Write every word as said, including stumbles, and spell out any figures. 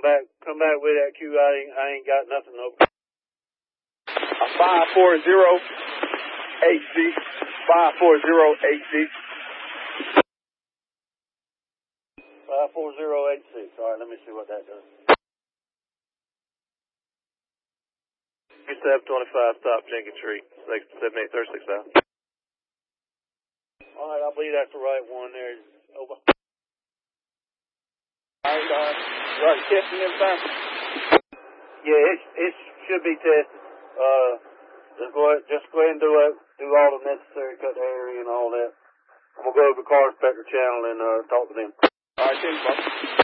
come back, come back with that Q. I ain't, I ain't got nothing open. five four zero eight six. five four zero eight six. five four zero eight six. All right, let me see what that does. seven twenty-five, stop Jenkins Street, seven eight thirty-six south. All right, I believe that's the right one there. Over. All right, uh, you already testing everything? Yeah, it, it should be tested. Uh, just go ahead, just go ahead and do it, do all the necessary, cut the area and all that. I'm gonna go over to the car inspector channel and uh, talk to them. All right, thanks, boss.